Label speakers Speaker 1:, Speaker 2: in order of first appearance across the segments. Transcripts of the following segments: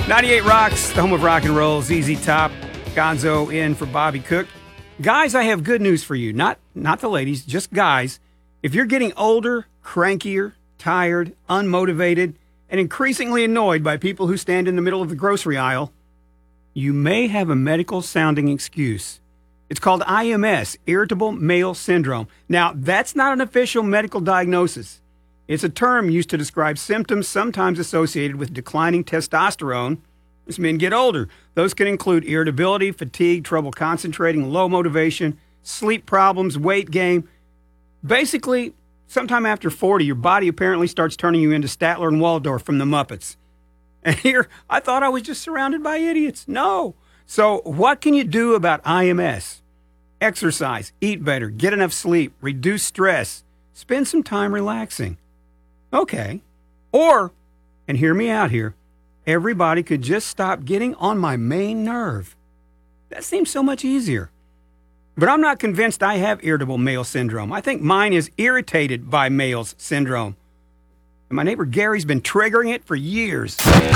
Speaker 1: 98 Rocks, the home of rock and roll. ZZ Top, Gonzo in for Bobby Cook. Guys, I have good news for you. Not the ladies, just guys. If you're getting older, crankier, tired, unmotivated, and increasingly annoyed by people who stand in the middle of the grocery aisle, you may have a medical-sounding excuse. It's called IMS, Irritable Male Syndrome. Now, that's not an official medical diagnosis. It's a term used to describe symptoms sometimes associated with declining testosterone as men get older. Those can include irritability, fatigue, trouble concentrating, low motivation, sleep problems, weight gain. Basically, sometime after 40, your body apparently starts turning you into Statler and Waldorf from the Muppets. And here, I thought I was just surrounded by idiots. No. So what can you do about IMS? Exercise, eat better, get enough sleep, reduce stress, spend some time relaxing. Okay. Or, and hear me out here, everybody could just stop getting on my main nerve. That seems so much easier. But I'm not convinced I have irritable male syndrome. I think mine is irritated by males syndrome. And my neighbor Gary's been triggering it for years.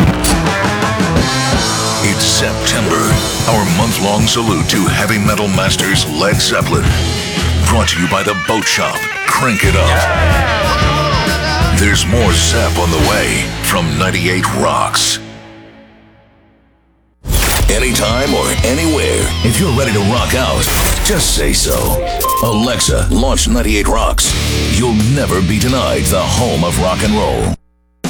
Speaker 2: It's September, our month-long salute to heavy metal masters Led Zeppelin. Brought to you by The Boat Shop. Crank it up. There's more Zepp on the way from 98 Rocks. Anytime or anywhere, if you're ready to rock out, just say so. Alexa, launch 98 Rocks. You'll never be denied the home of rock and roll.